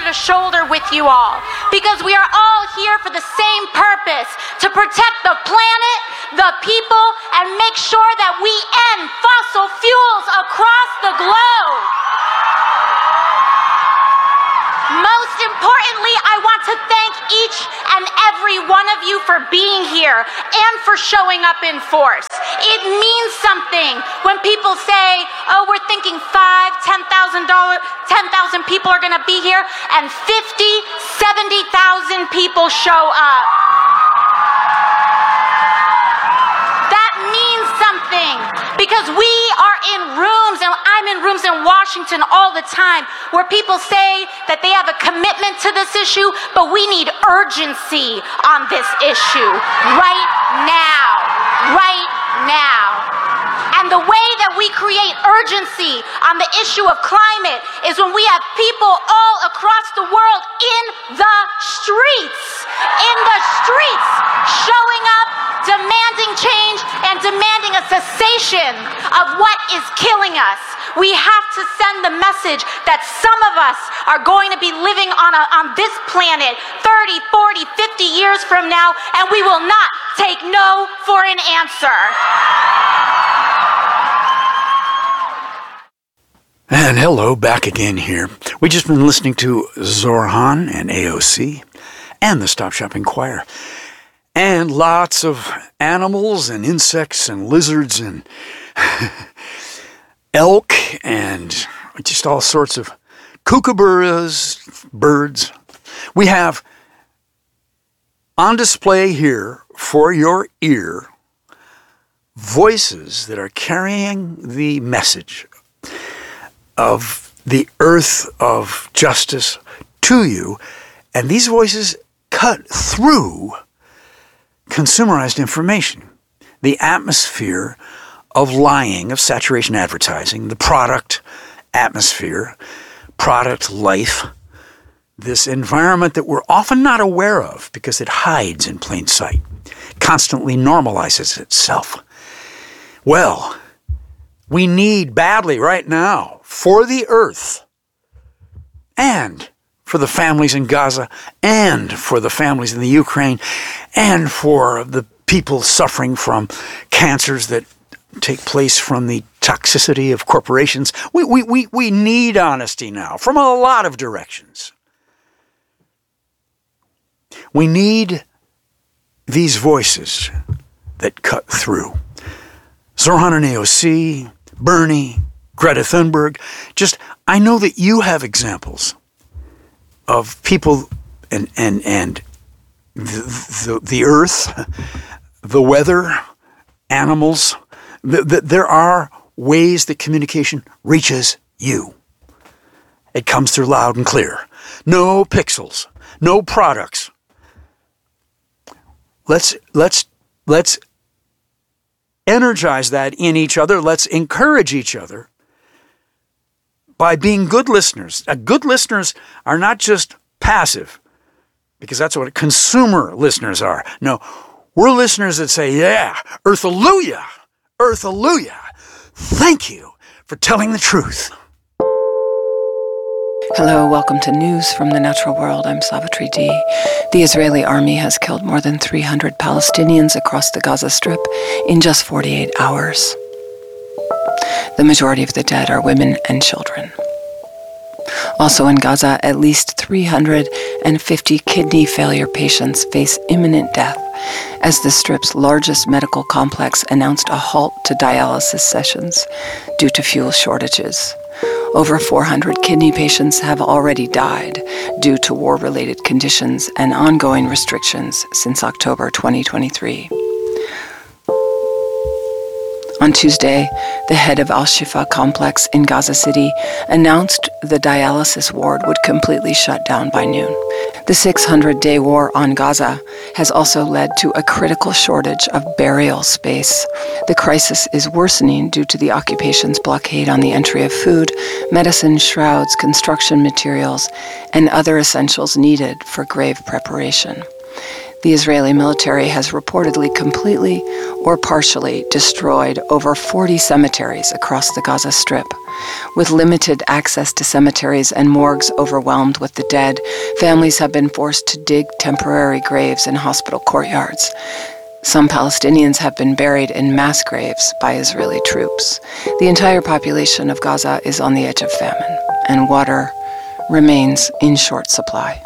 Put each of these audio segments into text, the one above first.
to shoulder with you all, because we are all here for the same purpose: to protect the planet, the people, and make sure that we end fossil fuels across the globe. Most importantly, I want to thank each and every one of you for being here and for showing up in force. It means something when people say, oh, we're thinking $5,000, $10,000 people are going to be here, and 50,000, 70,000 people show up. That means something, because we are in rooms, and I'm in rooms in Washington all the time, where people say that they have a commitment to this issue, but we need urgency on this issue right now, right now. And the way that we create urgency on the issue of climate is when we have people all across the world in the streets, showing up, demanding change, and demanding a cessation of what is killing us. We have to send the message that some of us are going to be living on this planet 30, 40, 50 years from now, and we will not take no for an answer. And hello, back again here. We've just been listening to Zorhan and AOC and the Stop Shopping Choir. And lots of animals and insects and lizards and elk and just all sorts of kookaburras, birds. We have on display here for your ear voices that are carrying the message of the earth of justice to you, and these voices cut through consumerized information, the atmosphere of lying, of saturation advertising, the product atmosphere, product life, this environment that we're often not aware of because it hides in plain sight, constantly normalizes itself. Well, we need badly right now for the earth and for the families in Gaza and for the families in the Ukraine and for the people suffering from cancers that take place from the toxicity of corporations. We need honesty now from a lot of directions. We need these voices that cut through. Zorhan and AOC, Bernie, Greta Thunberg, I know that you have examples of people and the earth, the weather, animals. There are ways that communication reaches you. It comes through loud and clear. No pixels, no products. Let's energize that in each other. Let's encourage each other by being good listeners. Good listeners are not just passive, because that's what consumer listeners are. No, we're listeners that say, yeah, Earth-alleluia, Earth-alleluia. Thank you for telling the truth. Hello, welcome to News from the Natural World. I'm Savitri D. The Israeli army has killed more than 300 Palestinians across the Gaza Strip in just 48 hours. The majority of the dead are women and children. Also in Gaza, at least 350 kidney failure patients face imminent death as the Strip's largest medical complex announced a halt to dialysis sessions due to fuel shortages. Over 400 kidney patients have already died due to war-related conditions and ongoing restrictions since October 2023. On Tuesday, the head of Al-Shifa complex in Gaza City announced the dialysis ward would completely shut down by noon. The 600-day war on Gaza has also led to a critical shortage of burial space. The crisis is worsening due to the occupation's blockade on the entry of food, medicine, shrouds, construction materials, and other essentials needed for grave preparation. The Israeli military has reportedly completely or partially destroyed over 40 cemeteries across the Gaza Strip. With limited access to cemeteries and morgues overwhelmed with the dead, families have been forced to dig temporary graves in hospital courtyards. Some Palestinians have been buried in mass graves by Israeli troops. The entire population of Gaza is on the edge of famine, and water remains in short supply.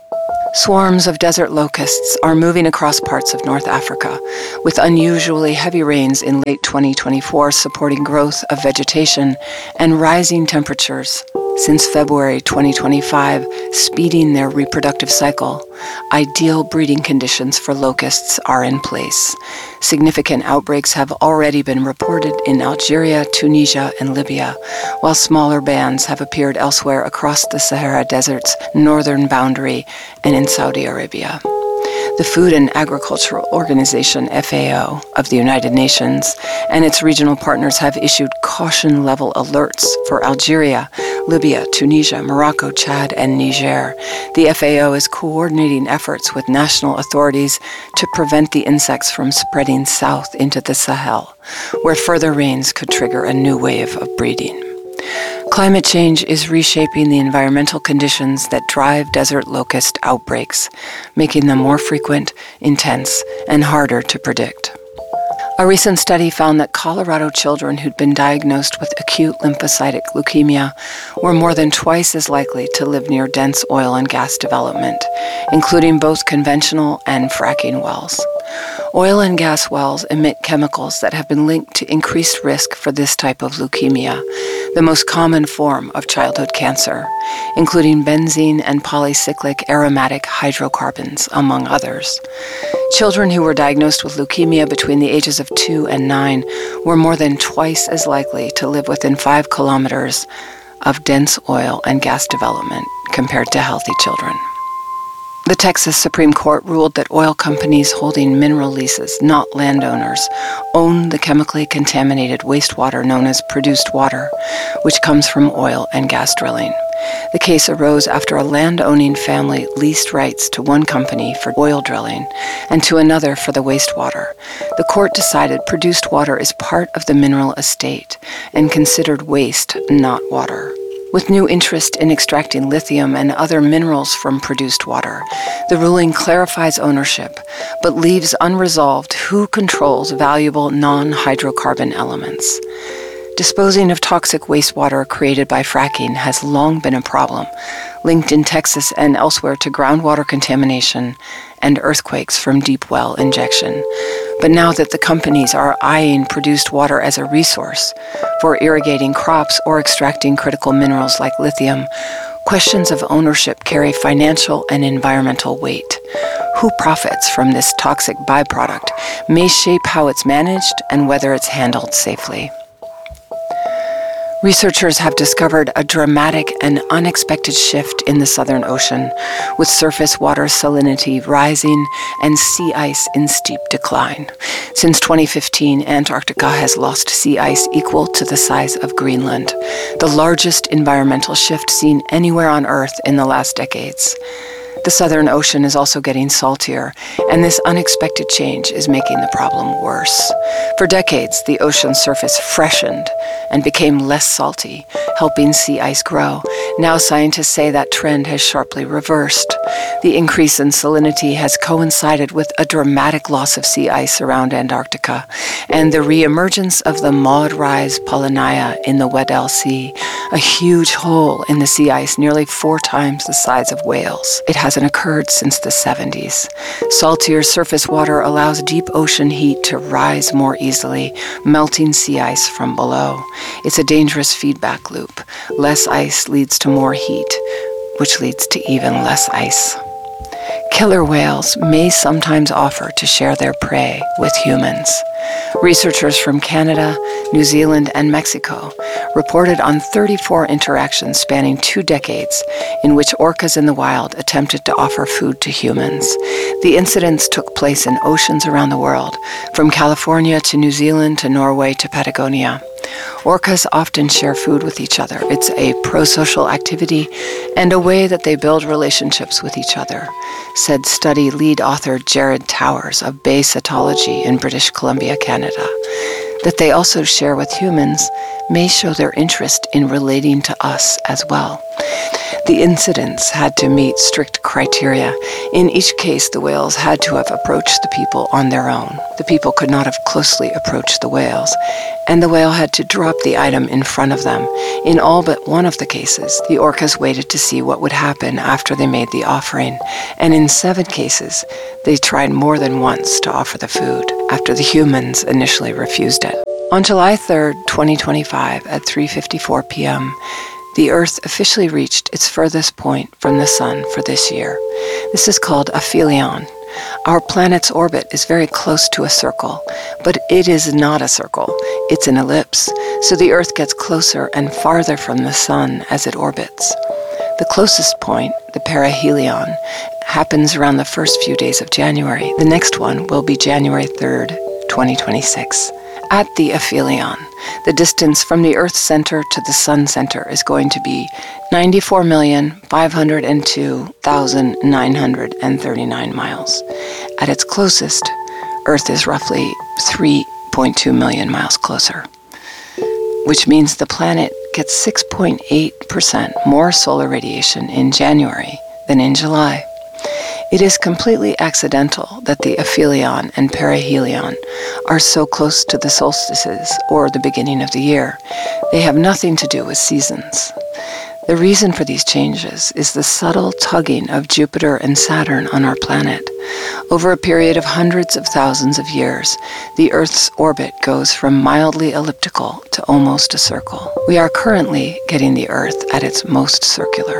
Swarms of desert locusts are moving across parts of North Africa, with unusually heavy rains in late 2024 supporting growth of vegetation and rising temperatures since February 2025, speeding their reproductive cycle. Ideal breeding conditions for locusts are in place. Significant outbreaks have already been reported in Algeria, Tunisia, and Libya, while smaller bands have appeared elsewhere across the Sahara Desert's northern boundary and in Saudi Arabia. The Food and Agricultural Organization, FAO, of the United Nations and its regional partners have issued caution-level alerts for Algeria, Libya, Tunisia, Morocco, Chad, and Niger. The FAO is coordinating efforts with national authorities to prevent the insects from spreading south into the Sahel, where further rains could trigger a new wave of breeding. Climate change is reshaping the environmental conditions that drive desert locust outbreaks, making them more frequent, intense, and harder to predict. A recent study found that Colorado children who'd been diagnosed with acute lymphocytic leukemia were more than twice as likely to live near dense oil and gas development, including both conventional and fracking wells. Oil and gas wells emit chemicals that have been linked to increased risk for this type of leukemia, the most common form of childhood cancer, including benzene and polycyclic aromatic hydrocarbons, among others. Children who were diagnosed with leukemia between the ages of 2 and 9 were more than twice as likely to live within 5 kilometers of dense oil and gas development compared to healthy children. The Texas Supreme Court ruled that oil companies holding mineral leases, not landowners, own the chemically contaminated wastewater known as produced water, which comes from oil and gas drilling. The case arose after a land-owning family leased rights to one company for oil drilling and to another for the wastewater. The court decided produced water is part of the mineral estate and considered waste, not water. With new interest in extracting lithium and other minerals from produced water, the ruling clarifies ownership, but leaves unresolved who controls valuable non-hydrocarbon elements. Disposing of toxic wastewater created by fracking has long been a problem, linked in Texas and elsewhere to groundwater contamination and earthquakes from deep well injection. But now that the companies are eyeing produced water as a resource for irrigating crops or extracting critical minerals like lithium, questions of ownership carry financial and environmental weight. Who profits from this toxic byproduct may shape how it's managed and whether it's handled safely. Researchers have discovered a dramatic and unexpected shift in the Southern Ocean, with surface water salinity rising and sea ice in steep decline. Since 2015, Antarctica has lost sea ice equal to the size of Greenland, the largest environmental shift seen anywhere on Earth in the last decades. The Southern Ocean is also getting saltier, and this unexpected change is making the problem worse. For decades, the ocean surface freshened and became less salty, helping sea ice grow. Now scientists say that trend has sharply reversed. The increase in salinity has coincided with a dramatic loss of sea ice around Antarctica and the reemergence of the Maud Rise Polynia in the Weddell Sea, a huge hole in the sea ice nearly 4 times the size of Wales. It hasn't occurred since the 70s. Saltier surface water allows deep ocean heat to rise more easily, melting sea ice from below. It's a dangerous feedback loop. Less ice leads to more heat, which leads to even less ice. Killer whales may sometimes offer to share their prey with humans. Researchers from Canada, New Zealand, and Mexico reported on 34 interactions spanning 2 decades in which orcas in the wild attempted to offer food to humans. The incidents took place in oceans around the world, from California to New Zealand to Norway to Patagonia. Orcas often share food with each other. It's a pro-social activity and a way that they build relationships with each other, said study lead author Jared Towers of Bay Cetology in British Columbia, Canada. That they also share with humans may show their interest in relating to us as well. The incidents had to meet strict criteria. In each case, the whales had to have approached the people on their own. The people could not have closely approached the whales, and the whale had to drop the item in front of them. In all but one of the cases, the orcas waited to see what would happen after they made the offering, and in 7 cases, they tried more than once to offer the food, after the humans initially refused it. On July 3rd, 2025, at 3:54 p.m., the Earth officially reached its furthest point from the Sun for this year. This is called aphelion. Our planet's orbit is very close to a circle, but it is not a circle. It's an ellipse, so the Earth gets closer and farther from the Sun as it orbits. The closest point, the perihelion, happens around the first few days of January. The next one will be January 3rd, 2026. At the aphelion, the distance from the Earth's center to the Sun center is going to be 94,502,939 miles. At its closest, Earth is roughly 3.2 million miles closer, which means the planet gets 6.8% more solar radiation in January than in July. It is completely accidental that the aphelion and perihelion are so close to the solstices, or the beginning of the year. They have nothing to do with seasons. The reason for these changes is the subtle tugging of Jupiter and Saturn on our planet. Over a period of hundreds of thousands of years, the Earth's orbit goes from mildly elliptical to almost a circle. We are currently getting the Earth at its most circular.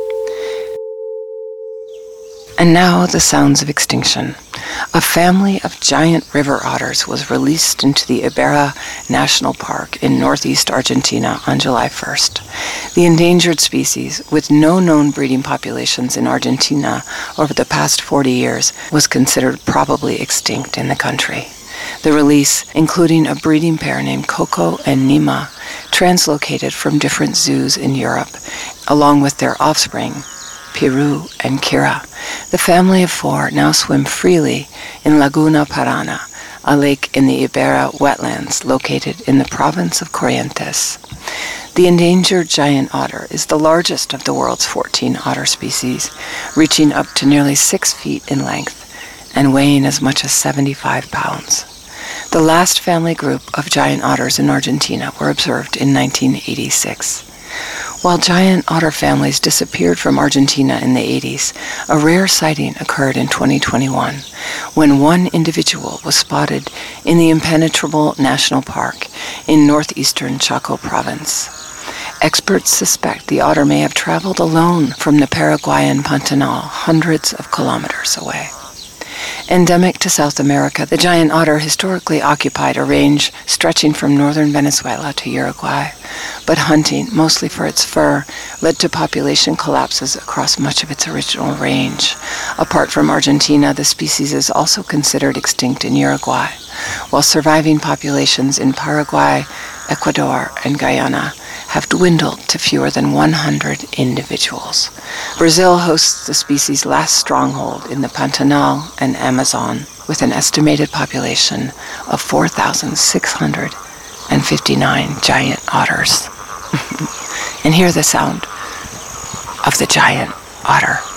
And now the sounds of extinction. A family of giant river otters was released into the Iberá National Park in northeast Argentina on July 1st. The endangered species, with no known breeding populations in Argentina over the past 40 years, was considered probably extinct in the country. The release, including a breeding pair named Coco and Nima, translocated from different zoos in Europe, along with their offspring, Piru and Kira. The family of 4 now swim freely in Laguna Parana, a lake in the Iberá wetlands located in the province of Corrientes. The endangered giant otter is the largest of the world's 14 otter species, reaching up to nearly 6 feet in length and weighing as much as 75 pounds. The last family group of giant otters in Argentina were observed in 1986. While giant otter families disappeared from Argentina in the 80s, a rare sighting occurred in 2021 when one individual was spotted in the Impenetrable National Park in northeastern Chaco province. Experts suspect the otter may have traveled alone from the Paraguayan Pantanal, hundreds of kilometers away. Endemic to South America, the giant otter historically occupied a range stretching from northern Venezuela to Uruguay, but hunting, mostly for its fur, led to population collapses across much of its original range. Apart from Argentina, the species is also considered extinct in Uruguay, while surviving populations in Paraguay, Ecuador, and Guyana have dwindled to fewer than 100 individuals. Brazil hosts the species' last stronghold in the Pantanal and Amazon, with an estimated population of 4,659 giant otters. And hear the sound of the giant otter.